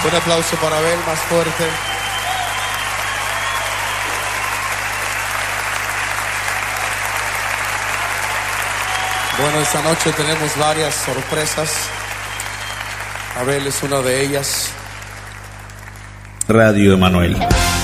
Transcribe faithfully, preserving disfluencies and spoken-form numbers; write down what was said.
Un aplauso para Abel, más fuerte. Bueno, esta noche tenemos varias sorpresas. Abel es una de ellas. Radio Emanuel.